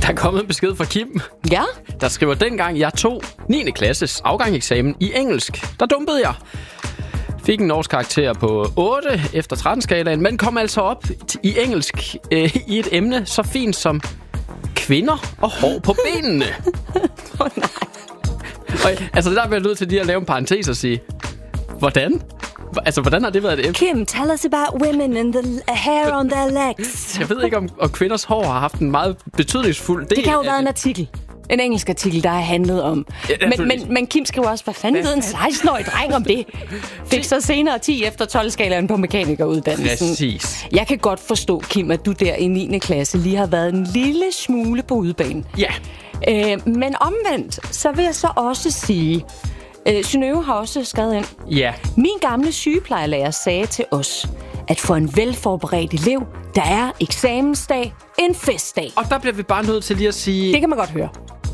Der er kommet en besked fra Kim, Ja? der skriver, dengang jeg tog 9. klasses afgangseksamen i engelsk, der dumpede jeg. Fik en norsk karakter på 8 efter 13-skalaen, men kom altså op i engelsk i et emne så fint som kvinder og hår på benene. Nej. Og, altså, der bliver jeg nødt til lige at lave en parentes og sige, hvordan? Altså, hvordan har det været et emne? Kim, tell us about women and the hair on their legs. Jeg ved ikke, om kvinders hår har haft en meget betydningsfuld del. Det kan jo være en artikel. En engelsk artikel, der har handlet om. Men Kim skriver også, hvad fanden ved en 16-årig dreng om det? Fik så senere 10 efter 12-skalaen på mekanikeruddannelsen. Præcis. Jeg kan godt forstå, Kim, at du der i 9. klasse lige har været en lille smule på udebane. Ja. Men omvendt, så vil jeg så også sige... Synøve har også skrevet ind. Ja. Min gamle sygeplejerlærer sagde til os, at for en velforberedt elev, der er eksamensdag en festdag. Og der bliver vi bare nødt til lige at sige... Det kan man godt høre.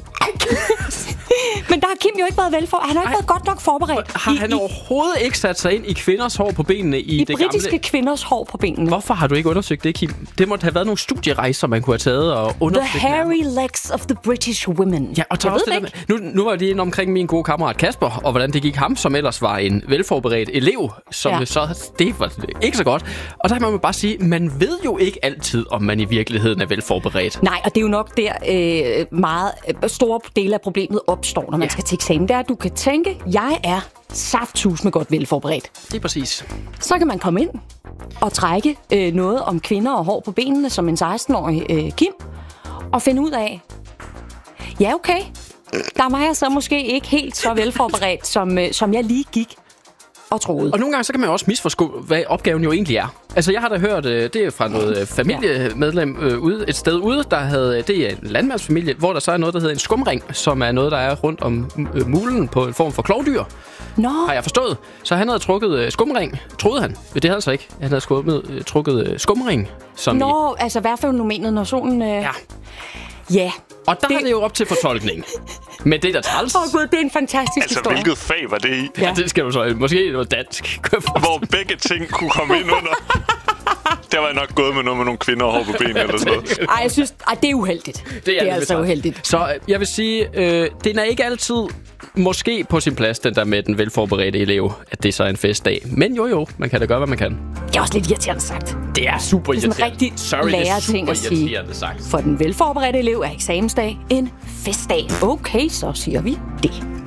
Men der har Kim jo ikke været velforberedt. Han har ikke været godt nok forberedt. Har han overhovedet ikke sat sig ind i kvinders hår på benene i det britiske gamle... kvinders hår på benene. Hvorfor har du ikke undersøgt det, Kim? Det måtte have været nogle studierejser, man kunne have taget og undersøgt. The hairy legs of the British women. Ja, og jeg også ved det det der, nu var jeg lige inde omkring min gode kammerat Kasper, og hvordan det gik ham, som ellers var en velforberedt elev, som så... Det var ikke så godt. Og der må man bare sige, man ved jo ikke altid, om man i virkeligheden er velforberedt. Nej, og det er jo nok der meget store dele af problemet opstår, når man skal til eksamen. Det er, at du kan tænke, jeg er saftsus med godt velforberedt. Det er præcis. Så kan man komme ind og trække noget om kvinder og hår på benene som en 16-årig Kim, og finde ud af, ja okay, der var jeg så måske ikke helt så velforberedt, som jeg lige gik og troede. Og nogle gange så kan man også misforstå, hvad opgaven jo egentlig er. Altså, jeg har da hørt, det er fra noget familiemedlem et sted ude, der havde, det er en landmandsfamilie, hvor der så er noget, der hedder en skumring, som er noget, der er rundt om mulen på en form for klovdyr. Nå. Har jeg forstået. Så han havde trukket skumring, troede han. Det havde han så ikke. Han havde trukket skumring. Som altså i hvert fald nomenet, når solen... Ja. Og der er det jo op til fortolkning. Men det der træls... Gud, det er en fantastisk historie. Hvilket fag var det i? Ja, det skal du så... Måske noget dansk. Hvor begge ting kunne komme ind under. Der var jeg nok gået med noget med nogle kvinder og hår på benene eller sådan noget. Ej, jeg synes... det er uheldigt. Det er altså uheldigt. Så jeg vil sige, det er ikke altid måske på sin plads, den der med den velforberedte elev, at det så er en festdag. Men jo, man kan da gøre, hvad man kan. Det er også lidt irriterende sagt. Det er super irriterende. Det er sådan en rigtig lærerting at sige. For den velforberedte elev er eksamensdag en festdag. Okay, så siger vi det.